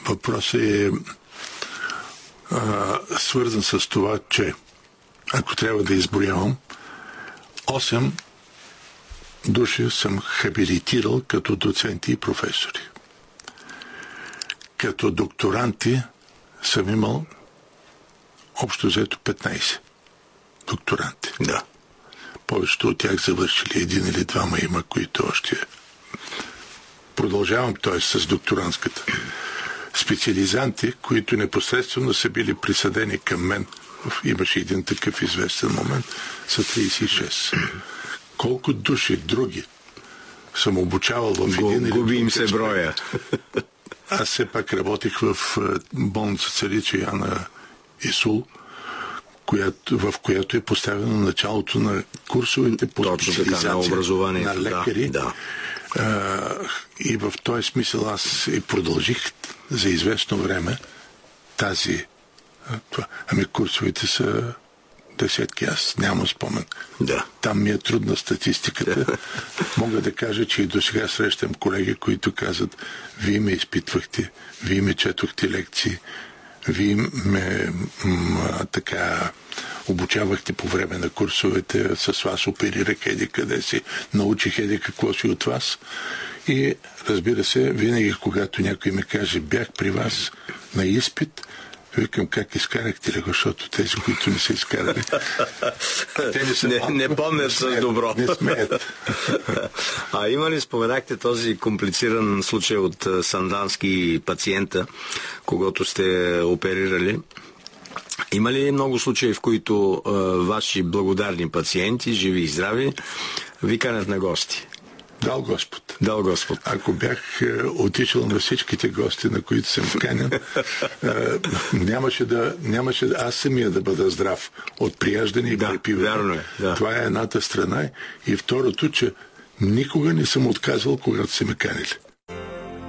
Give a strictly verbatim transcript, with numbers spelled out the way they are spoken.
въпросът е а, свързан с това, че ако трябва да изброявам, осем души съм хабилитирал като доценти и професори. Като докторанти съм имал общо взето петнайсет докторанти. Да. Повечето от тях завършили, един или двама има, които още продължавам, т.е. с докторантската. Специализанти, които непосредствено са били присъдени към мен, имаше един такъв известен момент, са трийсет и шест. Колко души други съм обучавал в един или Губи им се броя. Аз все пак работих в болница Царица Йоанна Исул, която, в която е поставено началото на курсовете по точно специализация на образование на лекари. Да, да. А, и в този смисъл аз и продължих за известно време тази... Това. Ами курсовете са десетки, аз нямам спомен. Да. Там ми е трудна статистиката. Мога да кажа, че и до сега срещам колеги, които казват: вие ме изпитвахте, вие ме четохте лекции, вие ме м, така обучавахте по време на курсовете, с вас оперирах еди къде си, научих еди какво си от вас. И разбира се, винаги когато някой ми каже: бях при вас на изпит, викам: как изкарахте ли го, защото тези, които не са изкарали, те не са не, малко, не помнят с добро. Не смеят. А има ли, споменахте този комплициран случай от сандански пациента, когато сте оперирали? Има ли много случаи, в които а, ваши благодарни пациенти, живи и здрави, ви канят на гости? Дал Господ. Дал Господ. Ако бях е, отишъл на всичките гости, на които съм канен, е, нямаше да, нямаше да, аз самия да бъда здрав от прияждане и да, препиване. Вярно е, да. Това е едната страна. И второто, че никога не съм отказвал, когато са ме канили.